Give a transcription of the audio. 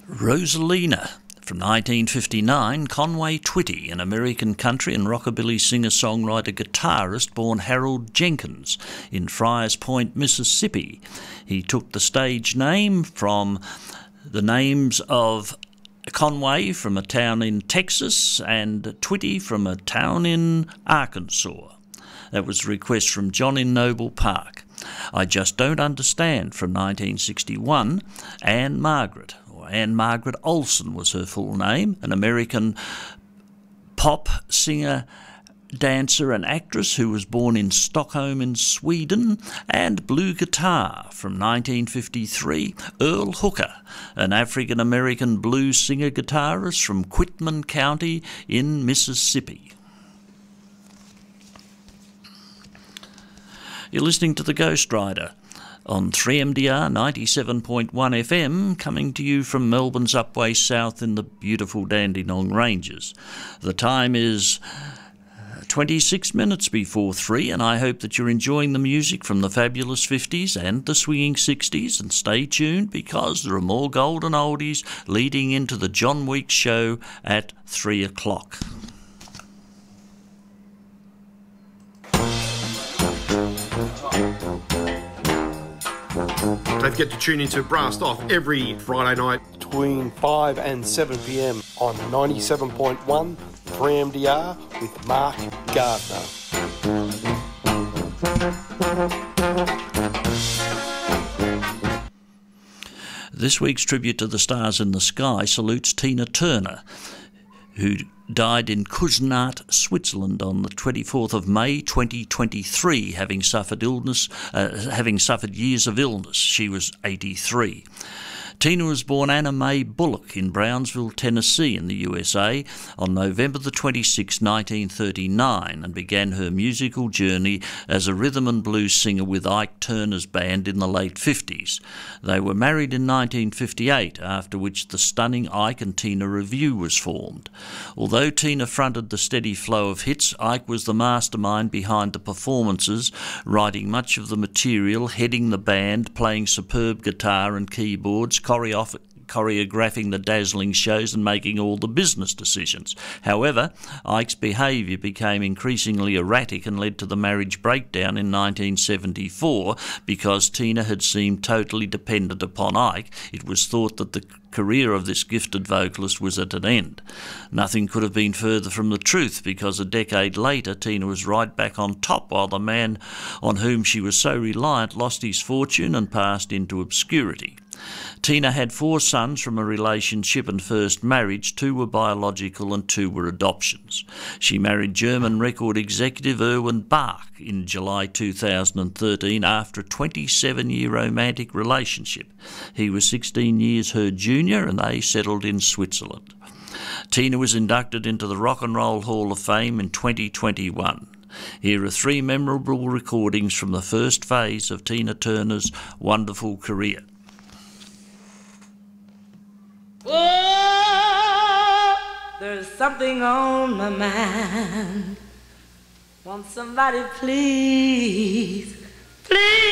Rosalina. From 1959, Conway Twitty, an American country and rockabilly singer-songwriter-guitarist born Harold Jenkins in Friars Point, Mississippi. He took the stage name from the names of Conway from a town in Texas and Twitty from a town in Arkansas. That was a request from John in Noble Park. I Just Don't Understand from 1961, Anne Margaret. Anne Margaret Olson was her full name, an American pop singer, dancer and actress who was born in Stockholm in Sweden, and blue guitar from 1953, Earl Hooker, an African-American blues singer-guitarist from Quitman County in Mississippi. You're listening to The Ghost Rider on 3MDR 97.1 FM, coming to you from Melbourne's Upway South in the beautiful Dandenong Ranges. The time is 26 minutes before 3, and I hope that you're enjoying the music from the fabulous 50s and the swinging 60s, and stay tuned because there are more golden oldies leading into the John Weeks show at 3 o'clock. Don't forget to tune into Brassed Off every Friday night between 5 and 7 p.m. on 97.1 3MDR with Mark Gardner. This week's tribute to the stars in the sky salutes Tina Turner, who died in Kuznat, Switzerland on the 24th of May 2023, having suffered years of illness. She was 83. Tina was born Anna Mae Bullock in Brownsville, Tennessee in the USA on November the 26th, 1939, and began her musical journey as a rhythm and blues singer with Ike Turner's band in the late 50s. They were married in 1958, after which the stunning Ike and Tina Revue was formed. Although Tina fronted the steady flow of hits, Ike was the mastermind behind the performances, writing much of the material, heading the band, playing superb guitar and keyboards, choreographing the dazzling shows and making all the business decisions. However, Ike's behaviour became increasingly erratic and led to the marriage breakdown in 1974 because Tina had seemed totally dependent upon Ike. It was thought that the career of this gifted vocalist was at an end. Nothing could have been further from the truth, because a decade later Tina was right back on top while the man on whom she was so reliant lost his fortune and passed into obscurity. Tina had 4 sons from a relationship and first marriage. 2 were biological and 2 were adoptions. She married German record executive Erwin Bach in July 2013 after a 27-year romantic relationship. He was 16 years her junior and they settled in Switzerland. Tina was inducted into the Rock and Roll Hall of Fame in 2021. Here are 3 memorable recordings from the first phase of Tina Turner's wonderful career. Oh, there's something on my mind. Won't somebody please